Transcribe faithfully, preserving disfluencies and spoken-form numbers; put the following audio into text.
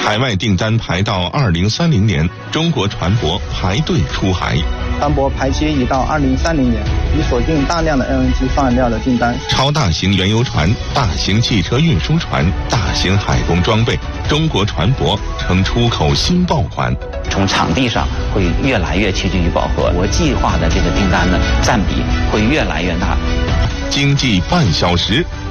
海外订单排到二零三零年，中国船舶排队出海。 船舶排期已到二零三零年，已锁定大量的 L N G 放料的订单。 超大型原油船、大型汽车运输船、大型海工装备，中国船舶成出口新爆款。 从场地上会越来越趋近于饱和，国际化的这个订单呢占比会越来越大。 经济半小时，